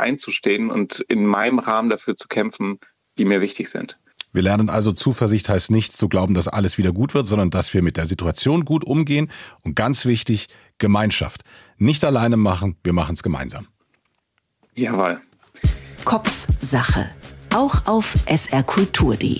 einzustehen und in meinem Rahmen dafür zu kämpfen, die mir wichtig sind. Wir lernen also, Zuversicht heißt nicht zu glauben, dass alles wieder gut wird, sondern dass wir mit der Situation gut umgehen. Und ganz wichtig, Gemeinschaft. Nicht alleine machen, wir machen es gemeinsam. Jawohl. Kopfsache. Auch auf srkultur.de.